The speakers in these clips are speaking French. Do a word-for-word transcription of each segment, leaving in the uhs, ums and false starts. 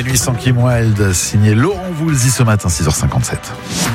Les Nuits sans Kim Wilde, signé Laurent Voulzy ce matin, six heures cinquante-sept.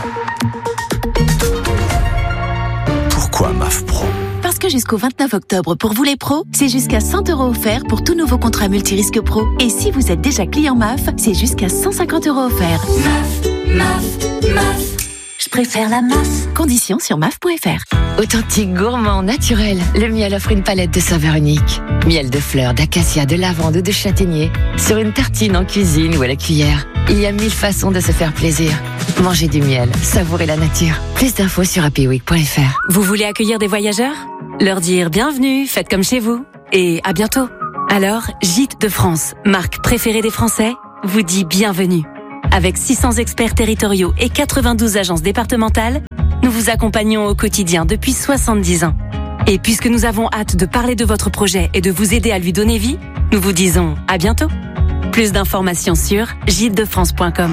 Pourquoi M A F Pro ? Parce que jusqu'au vingt-neuf octobre, pour vous les pros, c'est jusqu'à cent euros offerts pour tous nouveaux contrats multirisques pro. Et si vous êtes déjà client M A F, c'est jusqu'à cent cinquante euros offerts. M A F, M A F, M A F. Je préfère la M A F. Conditions sur M A F point F R. Authentique, gourmand, naturel, le miel offre une palette de saveurs uniques. Miel de fleurs, d'acacia, de lavande ou de châtaignier. Sur une tartine, en cuisine ou à la cuillère. Il y a mille façons de se faire plaisir. Mangez du miel, savourez la nature. Plus d'infos sur happy week point F R. Vous voulez accueillir des voyageurs ? Leur dire bienvenue, faites comme chez vous. Et à bientôt. Alors, Gîtes de France, marque préférée des Français, vous dit bienvenue. Avec six cents experts territoriaux et quatre-vingt-douze agences départementales, nous vous accompagnons au quotidien depuis soixante-dix ans. Et puisque nous avons hâte de parler de votre projet et de vous aider à lui donner vie, nous vous disons à bientôt. Plus d'informations sur gîtes de france point com.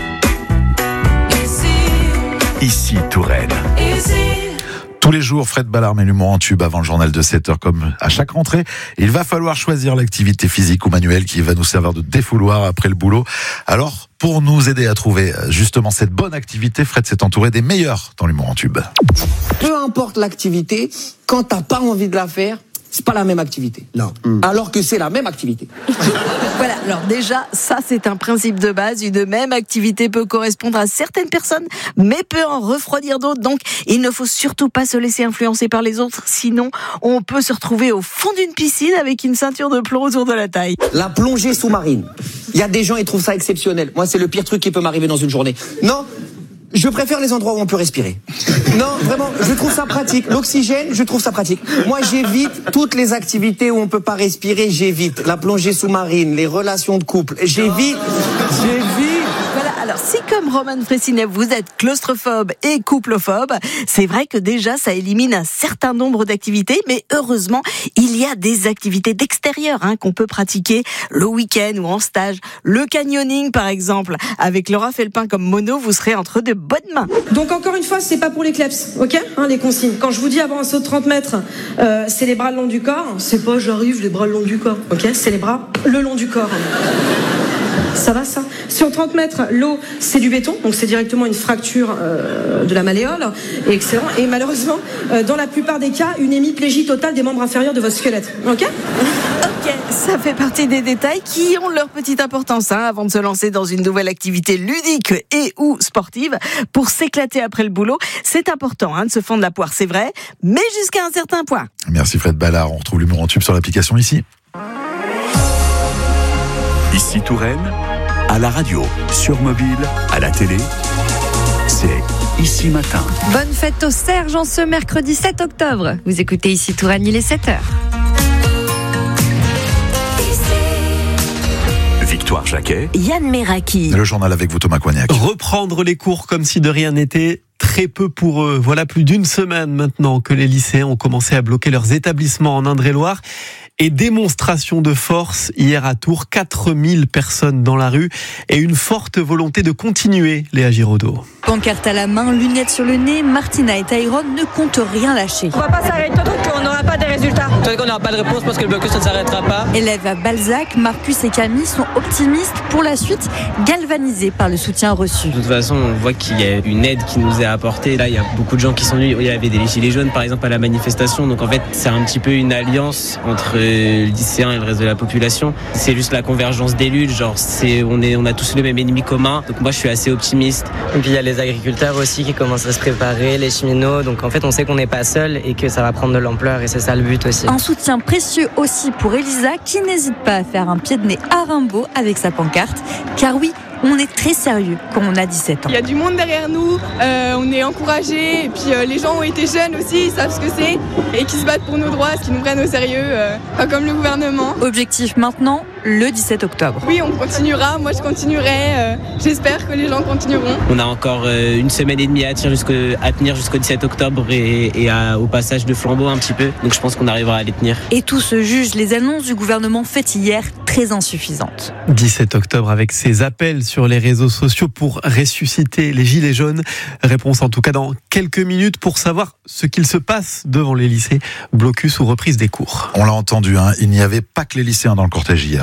Ici Touraine. Tous les jours, Fred Ballard met l'humour en tube avant le journal de sept heures comme à chaque rentrée. Il va falloir choisir l'activité physique ou manuelle qui va nous servir de défouloir après le boulot. Alors, pour nous aider à trouver justement cette bonne activité, Fred s'est entouré des meilleurs dans l'humour en tube. Peu importe l'activité, quand t'as pas envie de la faire, c'est pas la même activité. Non. Mmh. Alors que c'est la même activité. Voilà, alors déjà, ça c'est un principe de base. Une même activité peut correspondre à certaines personnes, mais peut en refroidir d'autres. Donc, il ne faut surtout pas se laisser influencer par les autres. Sinon, on peut se retrouver au fond d'une piscine avec une ceinture de plomb autour de la taille. La plongée sous-marine. Il y a des gens, ils trouvent ça exceptionnel. Moi, c'est le pire truc qui peut m'arriver dans une journée. Non, je préfère les endroits où on peut respirer. Non, vraiment, je trouve ça pratique. L'oxygène, je trouve ça pratique. Moi, j'évite toutes les activités où on peut pas respirer, j'évite. La plongée sous-marine, les relations de couple, j'évite, j'évite. Voilà, alors si comme Roman Fressinet, vous êtes claustrophobe et couplephobe, c'est vrai que déjà, ça élimine un certain nombre d'activités, mais heureusement, il y a des activités d'extérieur hein, qu'on peut pratiquer le week-end ou en stage. Le canyoning, par exemple, avec Laura Felpin comme mono, vous serez entre de bonnes mains. Donc encore une fois, c'est pas pour les kleps, ok hein, les consignes. Quand je vous dis avant un saut de trente mètres, euh, c'est les bras le long du corps, c'est pas j'arrive les bras le long du corps, ok c'est les bras le long du corps. Ça va ça ? Sur trente mètres, l'eau, c'est du béton, donc c'est directement une fracture euh, de la malléole, et excellent. Et malheureusement, euh, dans la plupart des cas, une hémiplégie totale des membres inférieurs de votre squelette. Ok ? Ok, ça fait partie des détails qui ont leur petite importance hein, avant de se lancer dans une nouvelle activité ludique et ou sportive. Pour s'éclater après le boulot, c'est important hein, de se fendre la poire, c'est vrai, mais jusqu'à un certain point. Merci Fred Ballard, on retrouve l'humour en tube sur l'application ici. Ici Touraine, à la radio, sur mobile, à la télé, c'est Ici Matin. Bonne fête au Serge en ce mercredi sept octobre. Vous écoutez Ici Touraine, il est sept heures. Victoire Jacquet. Yann Meraki. Le journal avec vous Thomas Coignac. Reprendre les cours comme si de rien n'était, très peu pour eux. Voilà plus d'une semaine maintenant que les lycéens ont commencé à bloquer leurs établissements en Indre-et-Loire. Et démonstration de force hier à Tours, quatre mille personnes dans la rue et une forte volonté de continuer, Léa Giraudot. Pancarte à la main, lunettes sur le nez, Martina et Tyrone ne comptent rien lâcher. On va pas s'arrêter tant qu'on n'aura pas de résultats. Tant qu'on n'aura pas de réponse parce que le blocus ne s'arrêtera pas. Élèves à Balzac, Marcus et Camille sont optimistes pour la suite, galvanisés par le soutien reçu. De toute façon, on voit qu'il y a une aide qui nous est apportée. Là, il y a beaucoup de gens qui sont venus. Il y avait des gilets jaunes, par exemple, à la manifestation. Donc en fait, c'est un petit peu une alliance entre le lycéen et le reste de la population. C'est juste la convergence des luttes. Genre, c'est, on est, on a tous le même ennemi commun. Donc moi, je suis assez optimiste. Et puis il y a les agriculteurs aussi qui commencent à se préparer, les cheminots. Donc en fait, on sait qu'on n'est pas seul et que ça va prendre de l'ampleur. Et c'est ça le but aussi. Un soutien précieux aussi pour Elisa, qui n'hésite pas à faire un pied de nez à Rimbaud avec sa pancarte. Car oui, on est très sérieux quand on a dix-sept ans. Il y a du monde derrière nous, euh, on est encouragés, et puis euh, les gens ont été jeunes aussi, ils savent ce que c'est, et qui se battent pour nos droits, qui nous prennent au sérieux, euh, pas comme le gouvernement. Objectif maintenant, le dix-sept octobre. Oui, on continuera, moi je continuerai, euh, j'espère que les gens continueront. On a encore euh, une semaine et demie à tenir jusqu'au, à tenir jusqu'au dix-sept octobre et, et à, au passage de flambeau un petit peu, donc je pense qu'on arrivera à les tenir. Et tout se juge, les annonces du gouvernement faites hier, très insuffisantes. dix-sept octobre avec ses appels sur les réseaux sociaux pour ressusciter les gilets jaunes. Réponse en tout cas dans quelques minutes pour savoir ce qu'il se passe devant les lycées. Blocus ou reprise des cours. On l'a entendu, hein, il n'y avait pas que les lycéens dans le cortège hier.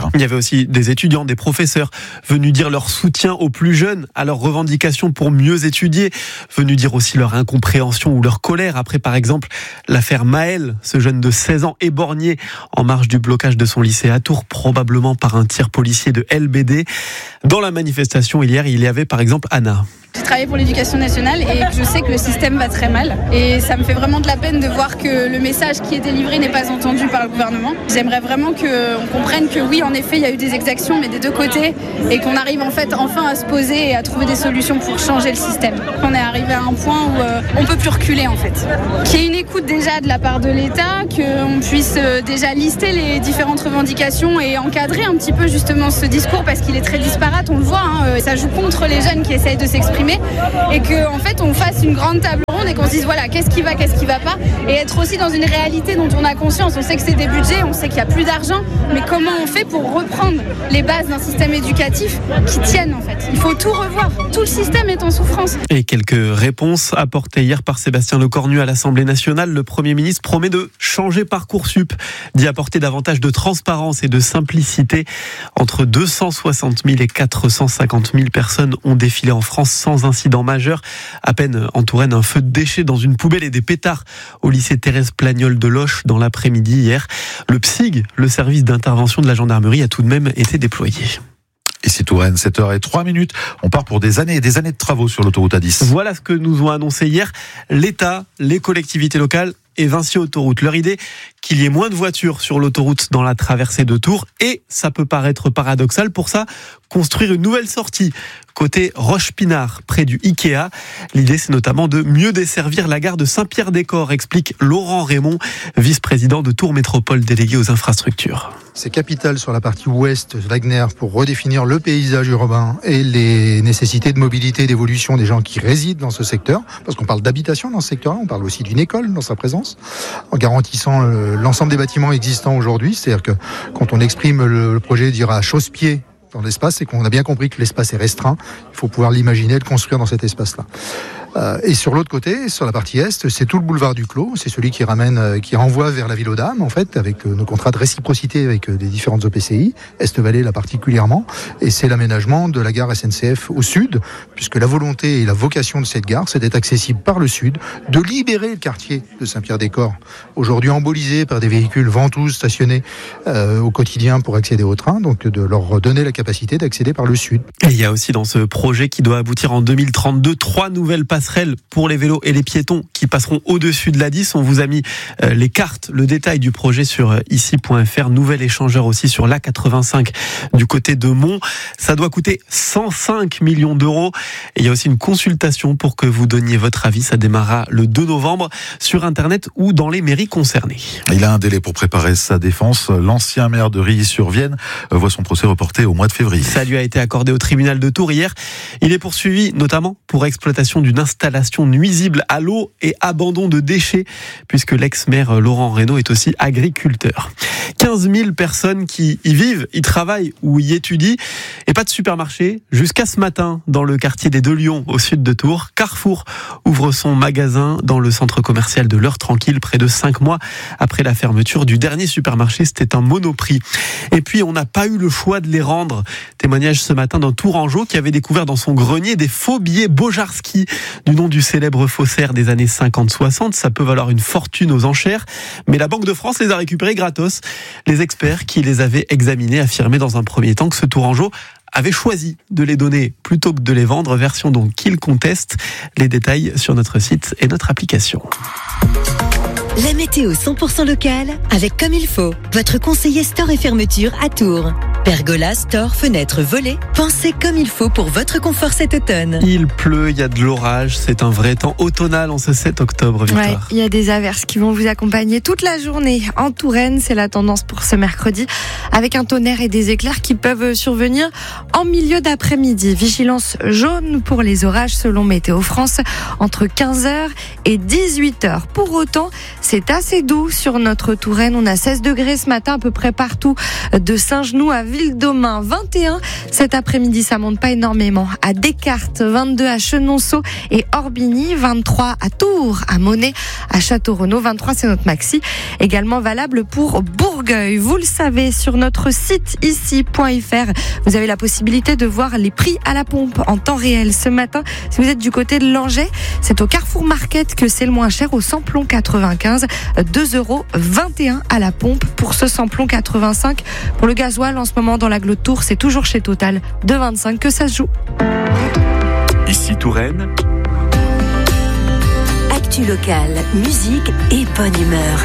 hier. Il y avait aussi des étudiants, des professeurs venus dire leur soutien aux plus jeunes, à leurs revendications pour mieux étudier, venus dire aussi leur incompréhension ou leur colère après par exemple l'affaire Maël, ce jeune de seize ans éborgné en marge du blocage de son lycée à Tours, probablement par un tir policier de L B D. Dans la manifestation hier, il y avait par exemple Anna. J'ai travaillé pour l'éducation nationale et je sais que le système va très mal. Et ça me fait vraiment de la peine de voir que le message qui est délivré n'est pas entendu par le gouvernement. J'aimerais vraiment qu'on comprenne que oui, en effet, il y a eu des exactions, mais des deux côtés, et qu'on arrive en fait enfin à se poser et à trouver des solutions pour changer le système. On est arrivé à un point où euh, on peut plus reculer en fait. Qu'il y ait une écoute déjà de la part de l'État, qu'on puisse euh, déjà lister les différentes revendications et encadrer un petit peu justement ce discours parce qu'il est très disparate, on le voit, hein, ça joue contre les jeunes qui essayent de s'exprimer. Et qu'en en fait on fasse une grande table ronde et qu'on se dise voilà qu'est-ce qui va, qu'est-ce qui va pas, et être aussi dans une réalité dont on a conscience. On sait que c'est des budgets, on sait qu'il n'y a plus d'argent, mais comment on fait pour reprendre les bases d'un système éducatif qui tienne en fait. Il faut tout revoir, tout le système est en souffrance. Et quelques réponses apportées hier par Sébastien Lecornu à l'Assemblée nationale. Le Premier ministre promet de changer Parcoursup, d'y apporter davantage de transparence et de simplicité. Entre deux cent soixante mille et quatre cent cinquante mille personnes ont défilé en France sans incident majeur. À peine en Touraine, un feu de déchets dans une poubelle et des pétards au lycée Thérèse Plagnol de Loches dans l'après-midi hier. Le P S I G, le service d'intervention de la gendarmerie, a tout de même été déployé. Ici Touraine, sept heures zéro trois minutes. On part pour des années et des années de travaux sur l'autoroute A dix. Voilà ce que nous ont annoncé hier l'État, les collectivités locales et Vinci Autoroute. Leur idée, qu'il y ait moins de voitures sur l'autoroute dans la traversée de Tours. Et ça peut paraître paradoxal, pour ça, construire une nouvelle sortie côté Roche-Pinard, près du Ikea. L'idée, c'est notamment de mieux desservir la gare de Saint-Pierre-des-Corps, explique Laurent Raymond, vice-président de Tours Métropole délégué aux infrastructures. C'est capital sur la partie ouest de Wagner pour redéfinir le paysage urbain et les nécessités de mobilité et d'évolution des gens qui résident dans ce secteur. Parce qu'on parle d'habitation dans ce secteur-là, on parle aussi d'une école dans sa présence, en garantissant l'ensemble des bâtiments existants aujourd'hui. C'est-à-dire que quand on exprime le projet dire à chausse-pied dans l'espace, c'est qu'on a bien compris que l'espace est restreint. Il faut pouvoir l'imaginer, le construire dans cet espace-là. Euh, et sur l'autre côté, sur la partie est, c'est tout le boulevard du Clos. C'est celui qui ramène, euh, qui renvoie vers la ville aux Dames, en fait, avec euh, nos contrats de réciprocité avec euh, des différentes O P C I, Est-Vallée là particulièrement. Et c'est l'aménagement de la gare S N C F au sud, puisque la volonté et la vocation de cette gare, c'est d'être accessible par le sud, de libérer le quartier de Saint-Pierre-des-Corps, aujourd'hui embolisé par des véhicules ventouses stationnés euh, au quotidien pour accéder au train, donc de leur donner la capacité d'accéder par le sud. Et il y a aussi dans ce projet qui doit aboutir en deux mille trente-deux, trois nouvelles passerelles pour les vélos et les piétons qui passeront au-dessus de l'A dix. On vous a mis euh, les cartes, le détail du projet sur euh, ici point f r. Nouvel échangeur aussi sur l'A quatre-vingt-cinq du côté de Mont. Ça doit coûter cent cinq millions d'euros. Et il y a aussi une consultation pour que vous donniez votre avis. Ça démarrera le deux novembre sur Internet ou dans les mairies concernées. Il a un délai pour préparer sa défense. L'ancien maire de Rilly-sur-Vienne voit son procès reporté au mois de février. Ça lui a été accordé au tribunal de Tours hier. Il est poursuivi notamment pour exploitation d'une installation nuisible à l'eau et abandon de déchets, puisque l'ex-maire Laurent Reynaud est aussi agriculteur. quinze mille personnes qui y vivent, y travaillent ou y étudient, et pas de supermarché jusqu'à ce matin dans le quartier des Deux Lions au sud de Tours. Carrefour ouvre son magasin dans le centre commercial de l'Heure Tranquille près de cinq mois après la fermeture du dernier supermarché. C'était un Monoprix. Et puis on n'a pas eu le choix de les rendre. Témoignage ce matin d'un Tourangeau qui avait découvert dans son grenier des faux billets Bojarski, du nom du célèbre faussaire des années cinquante soixante. Ça peut valoir une fortune aux enchères, mais la Banque de France les a récupérés gratos. Les experts qui les avaient examinés affirmaient dans un premier temps que ce Tourangeau avait choisi de les donner plutôt que de les vendre, version donc qu'il conteste. Les détails sur notre site et notre application. La météo cent pour cent locale avec Comme il faut, votre conseiller store et fermeture à Tours. Pergola, store, fenêtres, volets, pensez comme il faut pour votre confort cet automne. Il pleut, il y a de l'orage, c'est un vrai temps automnal en ce sept octobre, Victoire. Ouais, il y a des averses qui vont vous accompagner toute la journée. En Touraine, c'est la tendance pour ce mercredi, avec un tonnerre et des éclairs qui peuvent survenir en milieu d'après-midi. Vigilance jaune pour les orages selon Météo France, entre quinze heures et dix-huit heures. Pour autant, c'est assez doux sur notre Touraine. On a seize degrés ce matin à peu près partout, de Saint-Genoux à Ville-d'Aumont, vingt et un cet après-midi, ça monte pas énormément. À Descartes, vingt-deux à Chenonceau et Orbigny, vingt-trois à Tours, à Monet, à Château-Renaud, vingt-trois c'est notre maxi. Également valable pour Bourgueil. Vous le savez, sur notre site ici point f r, vous avez la possibilité de voir les prix à la pompe en temps réel. Ce matin, si vous êtes du côté de Langeais, c'est au Carrefour Market que c'est le moins cher, au samplon quatre-vingt-quinze, deux euros vingt et un à la pompe pour ce samplon quatre-vingt-cinq. Pour le gasoil, en ce moment dans l'agglo de Tours, c'est toujours chez Total, deux vingt-cinq que ça se joue. Ici Touraine. Actu locale, musique et bonne humeur.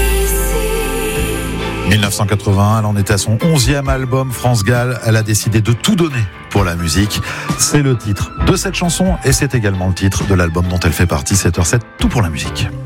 dix-neuf cent quatre-vingt-un, elle en était à son onzième album, France Gall. Elle a décidé de tout donner pour la musique. C'est le titre de cette chanson et c'est également le titre de l'album dont elle fait partie, sept heures sept, tout pour la musique.